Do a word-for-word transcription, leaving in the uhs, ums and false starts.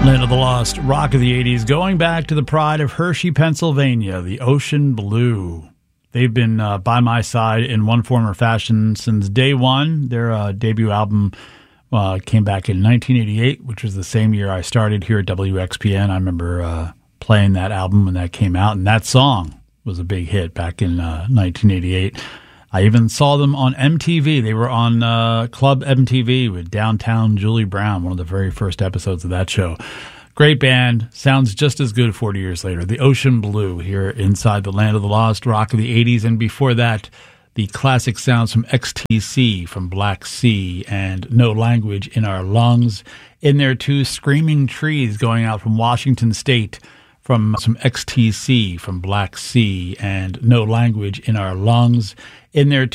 Land of the Lost, rock of the eighties, going back to the pride of Hershey, Pennsylvania, the Ocean Blue. They've been uh, by my side in one form or fashion since day one. Their uh, debut album uh, came back in nineteen eighty-eight, which was the same year I started here at W X P N. I remember uh, playing that album when that came out, and that song was a big hit back in uh, nineteen eighty-eight. I even saw them on M T V. They were on uh, Club M T V with Downtown Julie Brown, one of the very first episodes of that show. Great band. Sounds just as good forty years later. The Ocean Blue here inside the Land of the Lost, rock of the eighties. And before that, the classic sounds from X T C, from Black Sea, and No Language in Our Lungs. In there, too, Screaming Trees going out from Washington State, from some X T C, from Black Sea, and No Language in Our Lungs. In there,